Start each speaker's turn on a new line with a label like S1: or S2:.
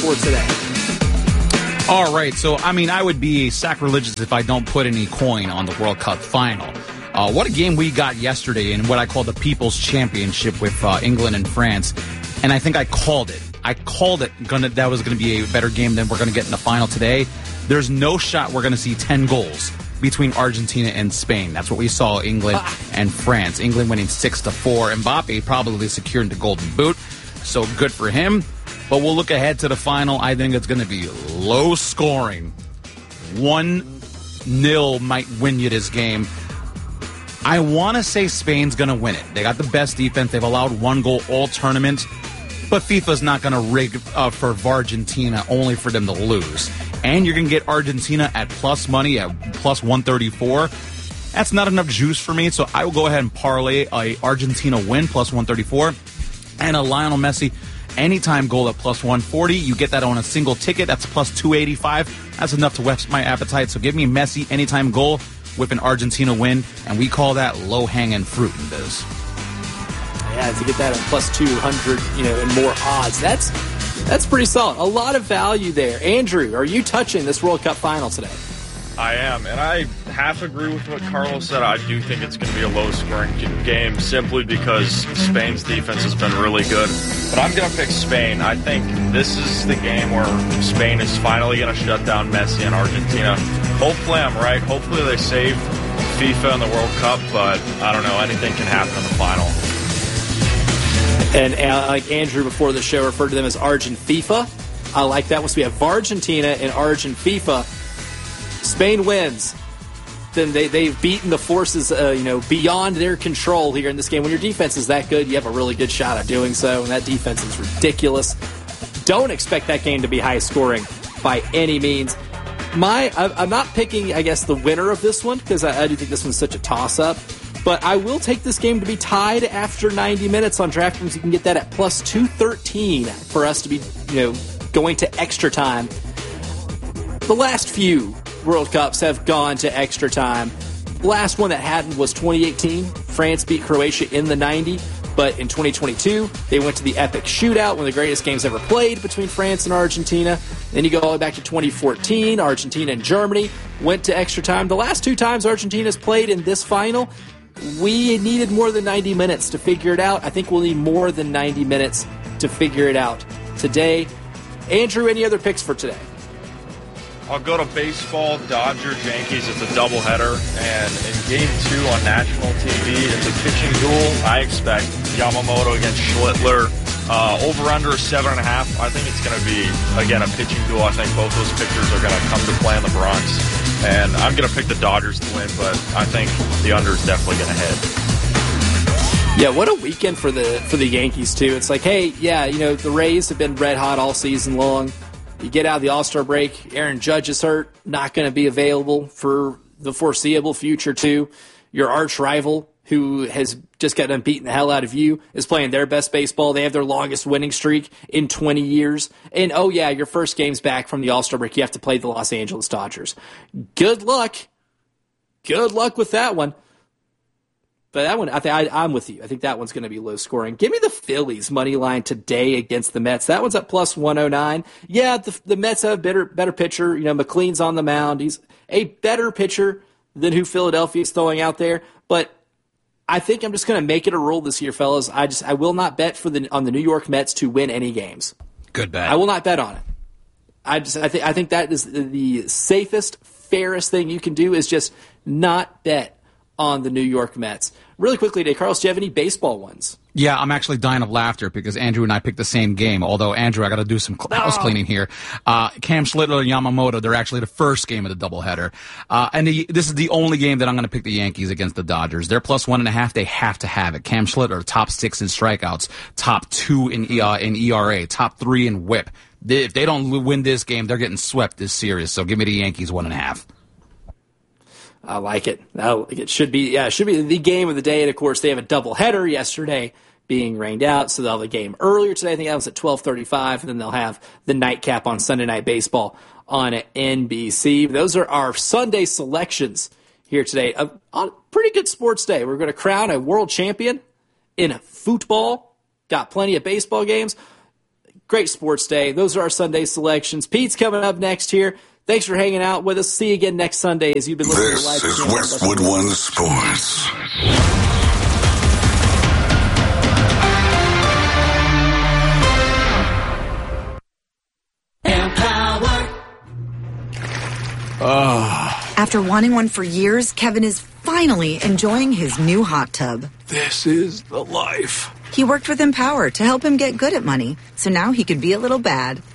S1: for today?
S2: All right, so, I would be sacrilegious if I don't put any coin on the World Cup final. What a game we got yesterday in what I call the People's Championship with England and France, and I think I called it. I called it that was going to be a better game than we're going to get in the final today. There's no shot we're going to see 10 goals between Argentina and Spain. That's what we saw, England and France. England winning 6-4. Mbappe probably securing the Golden Boot, so good for him. But we'll look ahead to the final. I think it's going to be low scoring. 1-0 might win you this game. I want to say Spain's going to win it. They got the best defense. They've allowed 1 goal all tournament. But FIFA's not going to rig for Argentina only for them to lose. And you're going to get Argentina at plus money at plus 134. That's not enough juice for me, so I will go ahead and parlay a Argentina win plus 134 and a Lionel Messi anytime goal at plus 140. You get that on a single ticket. That's plus 285. That's enough to whet my appetite. So give me Messi anytime goal with an Argentina win, and we call that low-hanging fruit in this.
S1: Yeah, to get that at plus 200, and more odds. That's pretty solid. A lot of value there. Andrew, are you touching this World Cup final today?
S3: I am, and I half agree with what Carlos said. I do think it's going to be a low-scoring game simply because Spain's defense has been really good. But I'm going to pick Spain. I think this is the game where Spain is finally going to shut down Messi and Argentina. Hopefully I'm right. Hopefully they save FIFA in the World Cup, but I don't know. Anything can happen in the final.
S1: And like Andrew before the show referred to them as Argent FIFA. I like that one. So we have Argentina and Argent FIFA. Spain wins. Then they've beaten the forces, beyond their control here in this game. When your defense is that good, you have a really good shot at doing so, and that defense is ridiculous. Don't expect that game to be high scoring by any means. I'm not picking, I guess, the winner of this one because I do think this one's such a toss-up. But I will take this game to be tied after 90 minutes on DraftKings. You can get that at plus 213 for us to be, going to extra time. The last few World Cups have gone to extra time. The last one that hadn't was 2018. France beat Croatia in the 90. But in 2022, they went to the epic shootout, one of the greatest games ever played between France and Argentina. Then you go all the way back to 2014. Argentina and Germany went to extra time. The last 2 times Argentina's played in this final, we needed more than 90 minutes to figure it out. I think we'll need more than 90 minutes to figure it out today. Andrew, any other picks for today?
S3: I'll go to baseball, Dodgers-Yankees. It's a doubleheader. And in Game 2 on national TV, it's a pitching duel. I expect Yamamoto against Schlittler. Over-under 7.5. I think it's going to be, again, a pitching duel. I think both those pitchers are going to come to play in the Bronx. And I'm going to pick the Dodgers to win, but I think the under is definitely going to hit.
S1: Yeah, what a weekend for the Yankees, too. It's like, hey, the Rays have been red hot all season long. You get out of the All-Star break, Aaron Judge is hurt, not going to be available for the foreseeable future, too. Your arch rival, who has just got done beating the hell out of you, is playing their best baseball. They have their longest winning streak in 20 years. And, your first game's back from the All-Star break. You have to play the Los Angeles Dodgers. Good luck. Good luck with that one. But that one, I'm with you. I think that one's going to be low scoring. Give me the Phillies money line today against the Mets. That one's at plus 109. Yeah, the Mets have a better pitcher. McLean's on the mound. He's a better pitcher than who Philadelphia is throwing out there. But I think I'm just going to make it a rule this year, fellas. I will not bet on the New York Mets to win any games.
S2: Good bet.
S1: I will not bet on it. I think that is the safest, fairest thing you can do is just not bet on the New York Mets. Really quickly today, Carlos, do you have any baseball ones?
S2: Yeah, I'm actually dying of laughter because Andrew and I picked the same game. Although, Andrew, I got to do some house cleaning here. Cam Schlittler and Yamamoto, they're actually the first game of the doubleheader. And this is the only game that I'm going to pick the Yankees against the Dodgers. They're plus 1.5. They have to have it. Cam Schlittler, top 6 in strikeouts, top 2 in ERA, top 3 in WHIP. If they don't win this game, they're getting swept this series. So give me the Yankees 1.5.
S1: I like it. It should be the game of the day. And of course, they have a doubleheader yesterday being rained out, so they'll have a game earlier today. I think that was at 12:35, and then they'll have the nightcap on Sunday Night Baseball on NBC. Those are our Sunday selections here today. On a pretty good sports day. We're going to crown a world champion in football. Got plenty of baseball games. Great sports day. Those are our Sunday selections. Pete's coming up next here. Thanks for hanging out with us. See you again next Sunday as you've been listening to Live.
S4: This is Westwood One Sports.
S5: After wanting one for years, Kevin is finally enjoying his new hot tub.
S6: This is the life.
S5: He worked with Empower to help him get good at money, so now he could be a little bad.